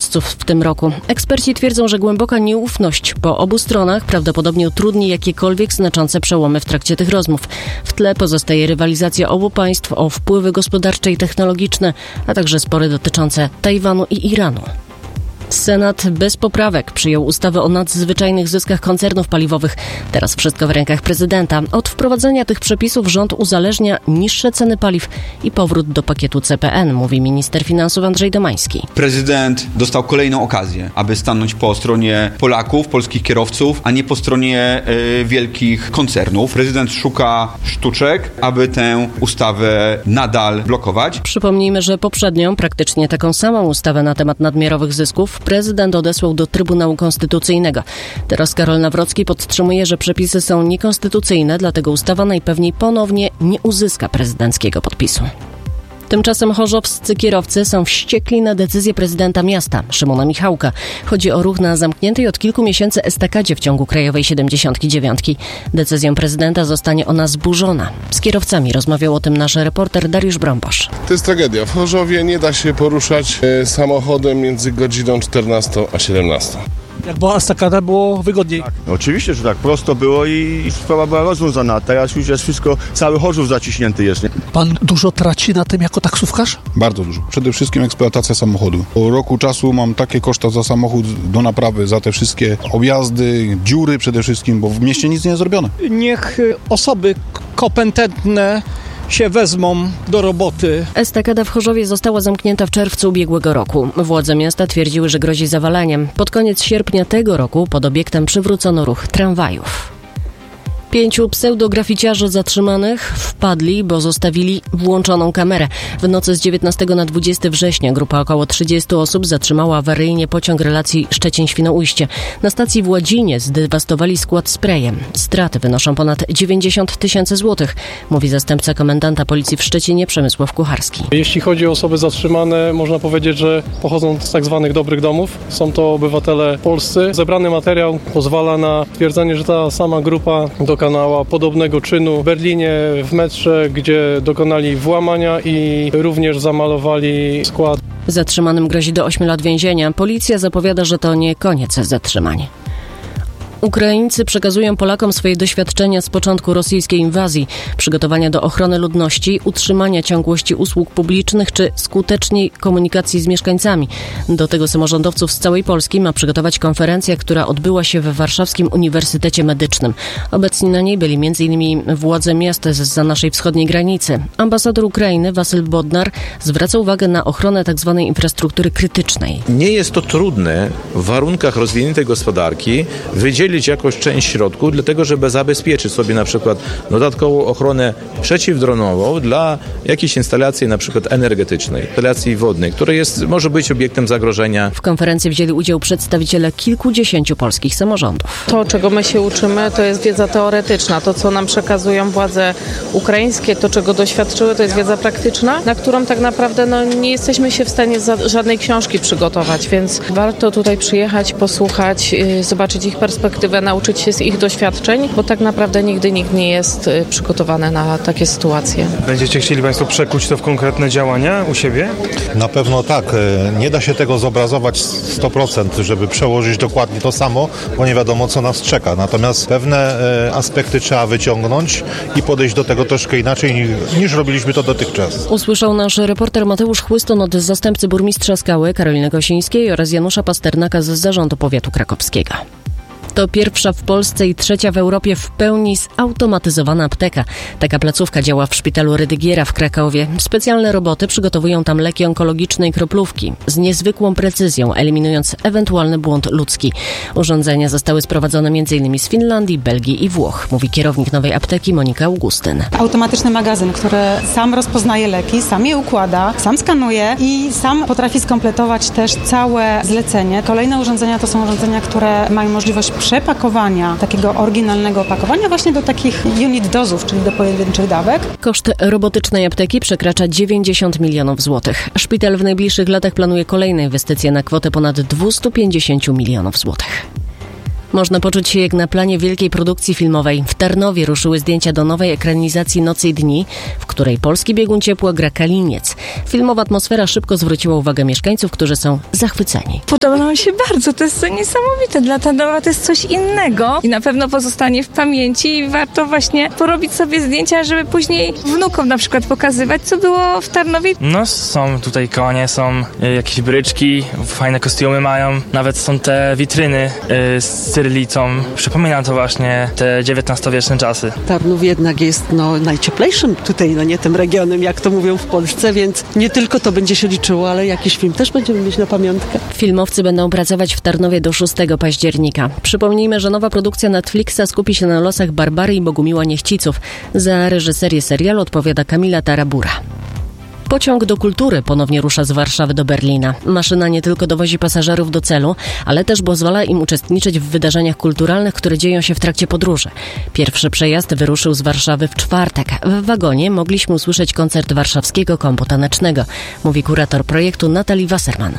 kierowców w tym roku. Eksperci twierdzą, że głęboka nieufność po obu stronach prawdopodobnie utrudni jakiekolwiek znaczące przełomy w trakcie tych rozmów. W tle pozostaje rywalizacja obu państw o wpływy gospodarcze i technologiczne, a także spory dotyczące Tajwanu i Iranu. Senat bez poprawek przyjął ustawę o nadzwyczajnych zyskach koncernów paliwowych. Teraz wszystko w rękach prezydenta. Od wprowadzenia tych przepisów rząd uzależnia niższe ceny paliw i powrót do pakietu CPN, mówi minister finansów Andrzej Domański. Prezydent dostał kolejną okazję, aby stanąć po stronie Polaków, polskich kierowców, a nie po stronie wielkich koncernów. Prezydent szuka sztuczek, aby tę ustawę nadal blokować. Przypomnijmy, że poprzednią, praktycznie taką samą ustawę na temat nadmiarowych zysków prezydent odesłał do Trybunału Konstytucyjnego. Teraz Karol Nawrocki podtrzymuje, że przepisy są niekonstytucyjne, dlatego ustawa najpewniej ponownie nie uzyska prezydenckiego podpisu. Tymczasem chorzowscy kierowcy są wściekli na decyzję prezydenta miasta, Szymona Michałka. Chodzi o ruch na zamkniętej od kilku miesięcy estakadzie w ciągu Krajowej 79. Decyzją prezydenta zostanie ona zburzona. Z kierowcami rozmawiał o tym nasz reporter Dariusz Brąbosz. To jest tragedia. W Chorzowie nie da się poruszać samochodem między godziną 14 a 17. Jak była estakada, było wygodniej. Tak, oczywiście, że tak. Prosto było i sprawa była rozwiązana. Teraz już jest wszystko, cały Chorzów zaciśnięty jest. Nie? Pan dużo traci na tym jako taksówkarz? Bardzo dużo. Przede wszystkim eksploatacja samochodu. Po roku czasu mam takie koszta za samochód do naprawy, za te wszystkie objazdy, dziury przede wszystkim, bo w mieście nic nie jest zrobione. Niech osoby kompetentne się wezmą do roboty. Estakada w Chorzowie została zamknięta w czerwcu ubiegłego roku. Władze miasta twierdziły, że grozi zawalaniem. Pod koniec sierpnia tego roku pod obiektem przywrócono ruch tramwajów. 5 pseudograficiarzy zatrzymanych wpadli, bo zostawili włączoną kamerę. W nocy z 19 na 20 września grupa około 30 osób zatrzymała awaryjnie pociąg relacji Szczecin-Świnoujście. Na stacji w Ładzinie zdewastowali skład sprayem. Straty wynoszą ponad 90 000 złotych, mówi zastępca komendanta policji w Szczecinie Przemysław Kucharski. Jeśli chodzi o osoby zatrzymane, można powiedzieć, że pochodzą z tak zwanych dobrych domów. Są to obywatele polscy. Zebrany materiał pozwala na twierdzenie, że ta sama grupa dokonała podobnego czynu w Berlinie, w metrze, gdzie dokonali włamania i również zamalowali skład. Zatrzymanym grozi do 8 lat więzienia. Policja zapowiada, że to nie koniec zatrzymań. Ukraińcy przekazują Polakom swoje doświadczenia z początku rosyjskiej inwazji, przygotowania do ochrony ludności, utrzymania ciągłości usług publicznych czy skutecznej komunikacji z mieszkańcami. Do tego samorządowców z całej Polski ma przygotować konferencja, która odbyła się w Warszawskim Uniwersytecie Medycznym. Obecni na niej byli m.in. władze miast zza naszej wschodniej granicy. Ambasador Ukrainy Wasyl Bodnar zwraca uwagę na ochronę tzw. infrastruktury krytycznej. Nie jest to trudne w warunkach rozwiniętej gospodarki wydzielić jakąś część środków, dlatego żeby zabezpieczyć sobie na przykład dodatkową ochronę przeciwdronową dla jakiejś instalacji na przykład energetycznej, instalacji wodnej, która może być obiektem zagrożenia. W konferencji wzięli udział przedstawiciele kilkudziesięciu polskich samorządów. To, czego my się uczymy, to jest wiedza teoretyczna. To, co nam przekazują władze ukraińskie, to, czego doświadczyły, to jest wiedza praktyczna, na którą tak naprawdę nie jesteśmy się w stanie żadnej książki przygotować, więc warto tutaj przyjechać, posłuchać, zobaczyć ich perspektywę, nauczyć się z ich doświadczeń, bo tak naprawdę nigdy nikt nie jest przygotowany na takie sytuacje. Będziecie chcieli Państwo przekuć to w konkretne działania u siebie? Na pewno tak. Nie da się tego zobrazować 100%, żeby przełożyć dokładnie to samo, bo nie wiadomo, co nas czeka. Natomiast pewne aspekty trzeba wyciągnąć i podejść do tego troszkę inaczej niż robiliśmy to dotychczas. Usłyszał nasz reporter Mateusz Chłyston od zastępcy burmistrza Skały Karoliny Gosińskiej oraz Janusza Pasternaka z Zarządu Powiatu Krakowskiego. To pierwsza w Polsce i trzecia w Europie w pełni zautomatyzowana apteka. Taka placówka działa w szpitalu Rydygiera w Krakowie. Specjalne roboty przygotowują tam leki onkologiczne i kroplówki z niezwykłą precyzją, eliminując ewentualny błąd ludzki. Urządzenia zostały sprowadzone m.in. z Finlandii, Belgii i Włoch, mówi kierownik nowej apteki Monika Augustyn. Automatyczny magazyn, który sam rozpoznaje leki, sam je układa, sam skanuje i sam potrafi skompletować też całe zlecenie. Kolejne urządzenia to są urządzenia, które mają możliwość przepakowania takiego oryginalnego opakowania właśnie do takich unit dozów, czyli do pojedynczych dawek. Koszt robotycznej apteki przekracza 90 milionów złotych. Szpital w najbliższych latach planuje kolejne inwestycje na kwotę ponad 250 milionów złotych. Można poczuć się jak na planie wielkiej produkcji filmowej. W Tarnowie ruszyły zdjęcia do nowej ekranizacji Nocy i dni, w której polski biegun ciepła gra Kaliniec. Filmowa atmosfera szybko zwróciła uwagę mieszkańców, którzy są zachwyceni. Podoba nam się bardzo, to jest niesamowite. Dla Tarnowa to jest coś innego i na pewno pozostanie w pamięci i warto właśnie porobić sobie zdjęcia, żeby później wnukom na przykład pokazywać, co było w Tarnowie. No są tutaj konie, są jakieś bryczki, fajne kostiumy mają, nawet są te witryny z cyrylicą. Przypomina to właśnie te XIX-wieczne czasy. Tarnów jednak jest najcieplejszym tutaj, nie tym regionem, jak to mówią w Polsce, więc nie tylko to będzie się liczyło, ale jakiś film też będziemy mieć na pamiątkę. Filmowcy będą pracować w Tarnowie do 6 października. Przypomnijmy, że nowa produkcja Netflixa skupi się na losach Barbary i Bogumiła Niechciców. Za reżyserię serialu odpowiada Kamila Tarabura. Pociąg do kultury ponownie rusza z Warszawy do Berlina. Maszyna nie tylko dowozi pasażerów do celu, ale też pozwala im uczestniczyć w wydarzeniach kulturalnych, które dzieją się w trakcie podróży. Pierwszy przejazd wyruszył z Warszawy w czwartek. W wagonie mogliśmy usłyszeć koncert warszawskiego kompu tanecznego, mówi kurator projektu Natalie Wasserman.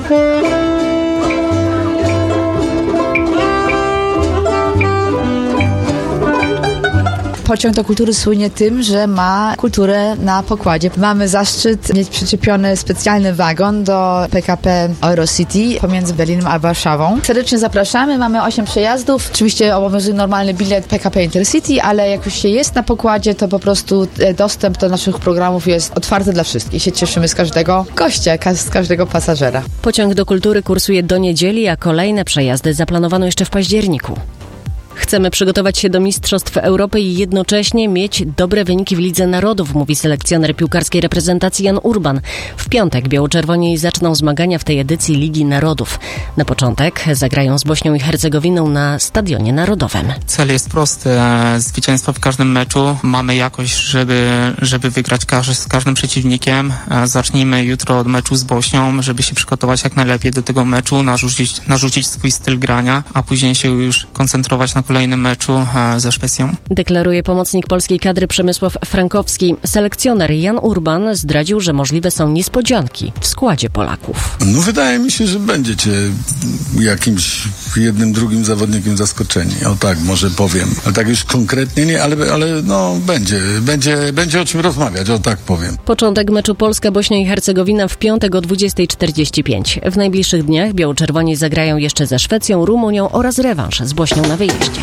Pociąg do kultury słynie tym, że ma kulturę na pokładzie. Mamy zaszczyt mieć przyczepiony specjalny wagon do PKP Eurocity pomiędzy Berlinem a Warszawą. Serdecznie zapraszamy, mamy 8 przejazdów. Oczywiście obowiązuje normalny bilet PKP Intercity, ale jak już się jest na pokładzie, to po prostu dostęp do naszych programów jest otwarty dla wszystkich. Się cieszymy z każdego gościa, z każdego pasażera. Pociąg do kultury kursuje do niedzieli, a kolejne przejazdy zaplanowano jeszcze w październiku. Chcemy przygotować się do Mistrzostw Europy i jednocześnie mieć dobre wyniki w Lidze Narodów, mówi selekcjoner piłkarskiej reprezentacji Jan Urban. W piątek biało-czerwoni zaczną zmagania w tej edycji Ligi Narodów. Na początek zagrają z Bośnią i Hercegowiną na Stadionie Narodowym. Cel jest prosty. Zwycięstwo w każdym meczu. Mamy jakość, żeby wygrać z każdym przeciwnikiem. Zacznijmy jutro od meczu z Bośnią, żeby się przygotować jak najlepiej do tego meczu, narzucić swój styl grania, a później się już koncentrować na kolejnym meczu ze Szwecją. Deklaruje pomocnik polskiej kadry Przemysław Frankowski. Selekcjoner Jan Urban zdradził, że możliwe są niespodzianki w składzie Polaków. Wydaje mi się, że będziecie jakimś jednym, drugim zawodnikiem zaskoczeni. O tak, może powiem. Ale tak już konkretnie nie, ale będzie o czym rozmawiać, o tak powiem. Początek meczu Polska-Bośnia i Hercegowina w piątek o 20:45. W najbliższych dniach biało-czerwoni zagrają jeszcze ze Szwecją, Rumunią oraz rewanż z Bośnią na wyjeździe.